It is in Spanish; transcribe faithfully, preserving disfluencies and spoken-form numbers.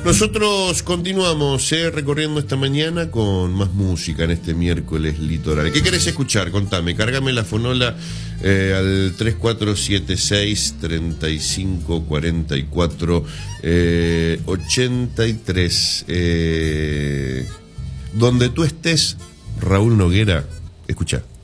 Nosotros continuamos eh, recorriendo esta mañana con más música en este miércoles litoral. ¿Qué querés escuchar? Contame, cárgame la fonola eh, al tres cuatro siete seis, tres cinco cuatro cuatro, ochenta y tres. Eh, donde tú estés, Raúl Noguera, escucha.